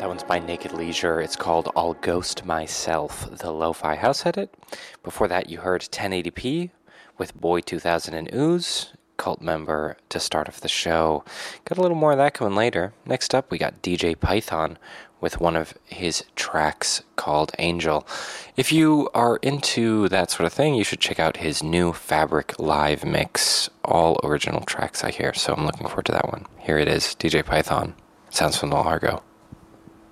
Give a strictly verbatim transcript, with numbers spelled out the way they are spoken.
That one's by Naked Leisure. It's called I'll Ghost Myself, the Lo-Fi House edit. Before that, you heard ten eighty p with Boy two thousand and Ooze, Cult Member, to start off the show. Got a little more of that coming later. Next up, we got D J Python with one of his tracks called Angel. If you are into that sort of thing, you should check out his new Fabric live mix. All original tracks I hear, so I'm looking forward to that one. Here it is, D J Python. Sounds from the Largo.